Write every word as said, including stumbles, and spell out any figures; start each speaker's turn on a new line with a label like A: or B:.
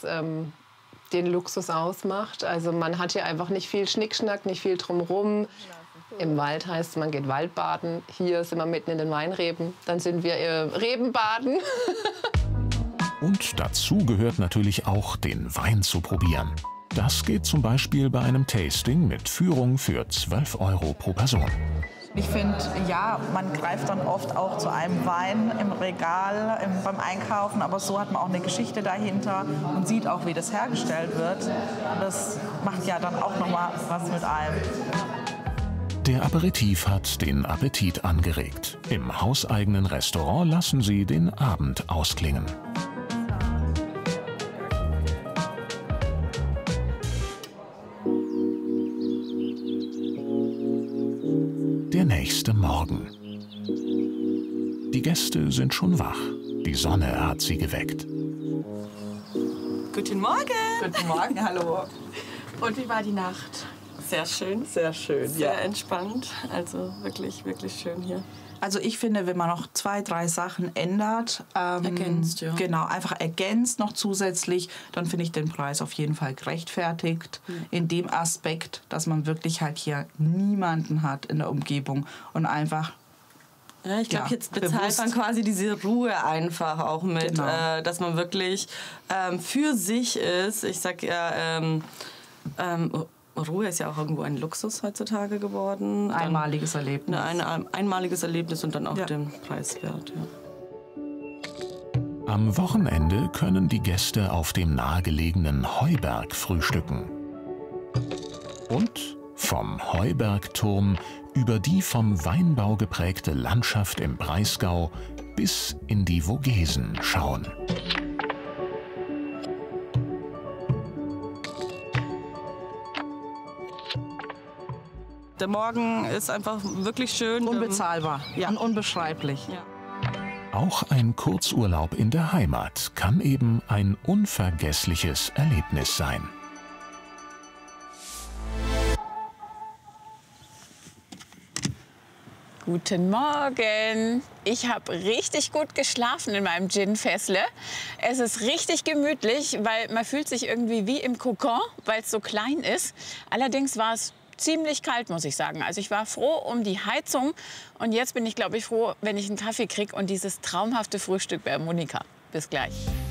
A: ähm, den Luxus ausmacht. Also man hat hier einfach nicht viel Schnickschnack, nicht viel drumherum. Im Wald heißt, man geht Waldbaden. Hier sind wir mitten in den Weinreben. Dann sind wir äh, Rebenbaden.
B: Und dazu gehört natürlich auch, den Wein zu probieren. Das geht zum Beispiel bei einem Tasting mit Führung für zwölf Euro pro Person.
C: Ich finde, ja, man greift dann oft auch zu einem Wein im Regal im, beim Einkaufen, aber so hat man auch eine Geschichte dahinter und sieht auch, wie das hergestellt wird. Und das macht ja dann auch noch mal was mit einem.
B: Der Aperitif hat den Appetit angeregt. Im hauseigenen Restaurant lassen sie den Abend ausklingen. Der nächste Morgen. Die Gäste sind schon wach. Die Sonne hat sie geweckt.
D: Guten Morgen!
C: Guten Morgen, hallo.
D: Und wie war die Nacht? Sehr schön.
C: Sehr schön,
D: Sehr
C: ja.
D: entspannt. Also wirklich, wirklich schön hier.
C: Also ich finde, wenn man noch zwei, drei Sachen ändert, ähm,
D: Ergänzt, ja.
C: Genau, einfach ergänzt noch zusätzlich, dann finde ich den Preis auf jeden Fall gerechtfertigt. Mhm. In dem Aspekt, dass man wirklich halt hier niemanden hat in der Umgebung und einfach...
D: Ja, ich glaube,
C: ja,
D: jetzt bezahlt
C: bewusst.
D: man quasi diese Ruhe einfach auch mit,
C: Genau.
D: äh, dass man wirklich ähm, für sich ist. Ich sag ja, ähm, ähm, Ruhe ist ja auch irgendwo ein Luxus heutzutage geworden.
C: Einmaliges Erlebnis.
D: Ein ein einmaliges Erlebnis und dann auch
C: ja.
D: den Preiswert. Ja.
B: Am Wochenende können die Gäste auf dem nahegelegenen Heuberg frühstücken. Und vom Heubergturm über die vom Weinbau geprägte Landschaft im Breisgau bis in die Vogesen schauen.
D: Der Morgen ist einfach wirklich schön.
C: Unbezahlbar
D: Ja.
C: und unbeschreiblich.
D: Ja.
B: Auch ein Kurzurlaub in der Heimat kann eben ein unvergessliches Erlebnis sein.
E: Guten Morgen. Ich habe richtig gut geschlafen in meinem Gin-Fässle. Es ist richtig gemütlich, weil man fühlt sich irgendwie wie im Kokon, weil es so klein ist. Allerdings war es ziemlich kalt, muss ich sagen. Also ich war froh um die Heizung und jetzt bin ich, glaube ich, froh, wenn ich einen Kaffee kriege und dieses traumhafte Frühstück bei Monika. Bis gleich.